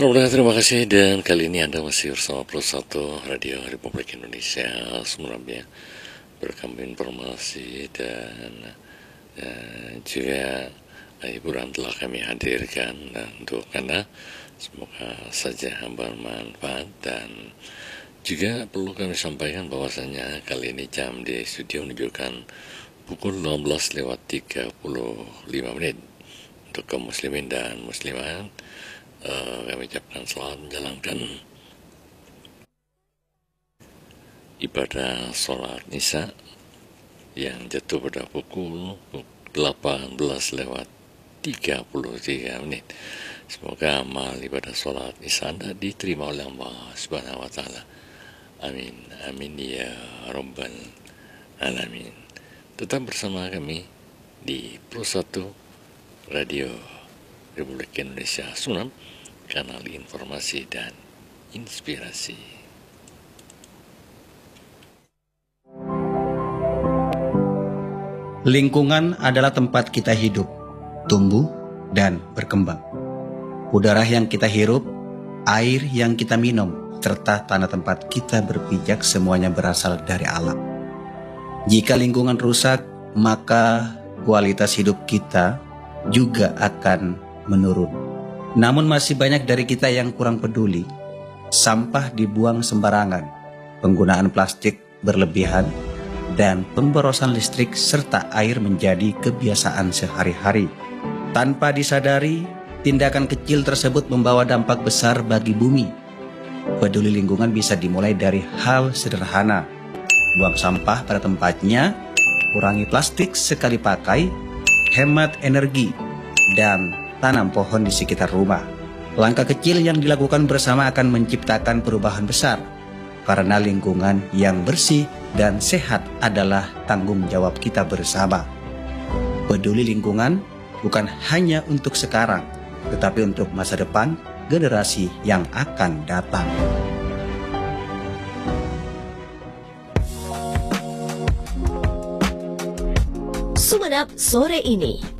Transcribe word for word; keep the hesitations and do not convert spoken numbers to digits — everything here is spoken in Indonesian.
Selamat terima kasih dan kali ini Anda masih bersama Plus satu Radio Republik Indonesia Semuanya berkam informasi dan uh, juga hiburan telah kami hadirkan dan untuk Anda semoga saja bermanfaat. Dan juga perlu kami sampaikan bahwasanya kali ini jam di studio menunjukkan pukul enam belas lewat tiga puluh lima menit untuk kaum muslimin dan muslimat. Uh, kami ucapkan selamat menjalankan ibadah sholat Isya yang jatuh pada pukul delapan belas lewat tiga puluh tiga menit. Semoga amal ibadah sholat Isya Anda diterima oleh Allah Subhanahu wa Ta'ala. Amin, amin ya Rabbal Alamin. Tetap bersama kami di Plus satu Radio Republik Indonesia Sunan, kanal informasi dan inspirasi. Lingkungan adalah tempat kita hidup, tumbuh, dan berkembang. Udara yang kita hirup, air yang kita minum, serta tanah tempat kita berpijak semuanya berasal dari alam. Jika lingkungan rusak, maka kualitas hidup kita juga akan menurun. Namun masih banyak dari kita yang kurang peduli. Sampah dibuang sembarangan, penggunaan plastik berlebihan, dan pemborosan listrik serta air menjadi kebiasaan sehari-hari. Tanpa disadari, tindakan kecil tersebut membawa dampak besar bagi bumi. Peduli lingkungan bisa dimulai dari hal sederhana. Buang sampah pada tempatnya, kurangi plastik sekali pakai, hemat energi, dan tanam pohon di sekitar rumah. Langkah kecil yang dilakukan bersama akan menciptakan perubahan besar, karena lingkungan yang bersih dan sehat adalah tanggung jawab kita bersama. Peduli lingkungan bukan hanya untuk sekarang, tetapi untuk masa depan generasi yang akan datang. Sumenep sore ini.